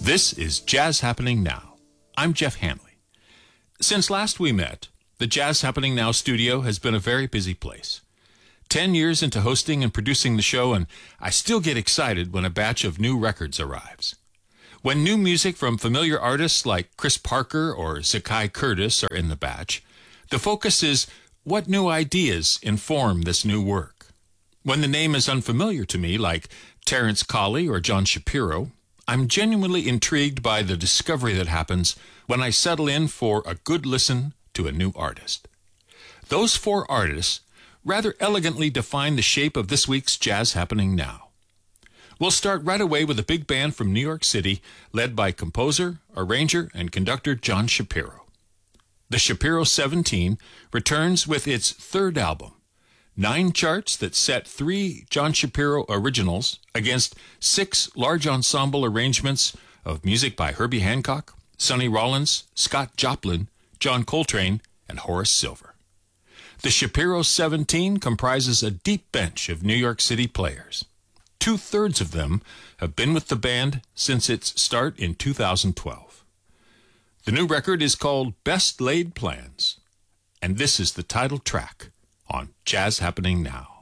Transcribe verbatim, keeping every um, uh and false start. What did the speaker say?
This is Jazz Happening Now. I'm Jeff Hanley. Since last we met, the Jazz Happening Now studio has been a very busy place. Ten years into hosting and producing the show, and I still get excited when a batch of new records arrives. When new music from familiar artists like Chris Parker or Zakai Curtis are in the batch, the focus is what new ideas inform this new work. When the name is unfamiliar to me, like Terence Colley or John Shapiro, I'm genuinely intrigued by the discovery that happens when I settle in for a good listen to a new artist. Those four artists rather elegantly define the shape of this week's Jazz Happening Now. We'll start right away with a big band from New York City led by composer, arranger, and conductor John Shapiro. The Shapiro seventeen returns with its third album, nine charts that set three John Shapiro originals against six large ensemble arrangements of music by Herbie Hancock, Sonny Rollins, Scott Joplin, John Coltrane, and Horace Silver. The Shapiro seventeen comprises a deep bench of New York City players. Two-thirds of them have been with the band since its start in two thousand twelve. The new record is called Best Laid Plans, and this is the title track on Jazz Happening Now.